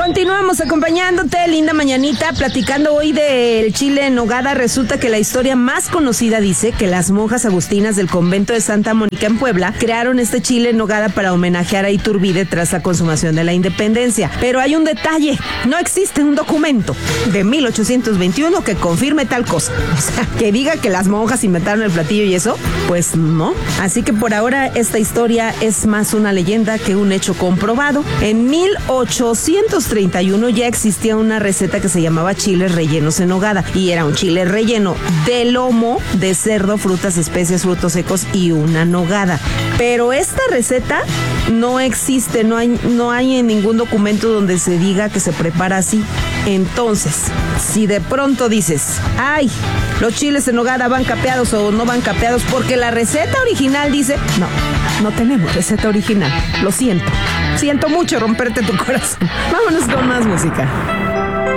Continuamos acompañándote, linda mañanita, platicando hoy del chile en nogada. Resulta que la historia más conocida dice que las monjas agustinas del convento de Santa Mónica en Puebla crearon este chile en nogada para homenajear a Iturbide tras la consumación de la independencia. Pero hay un detalle, no existe un documento de 1821 que confirme tal cosa. O sea, que diga que las monjas inventaron el platillo y eso, pues no. Así que por ahora esta historia es más una leyenda que un hecho comprobado. En 1831 ya existía una receta que se llamaba chiles rellenos en nogada y era un chile relleno de lomo de cerdo, frutas, especias, frutos secos y una nogada. Pero esta receta no existe, no hay en ningún documento donde se diga que se prepara así. Entonces, si de pronto dices, ay, los chiles en nogada van capeados o no van capeados porque la receta original dice, no tenemos receta original, lo siento mucho romperte tu corazón. Vámonos con más música.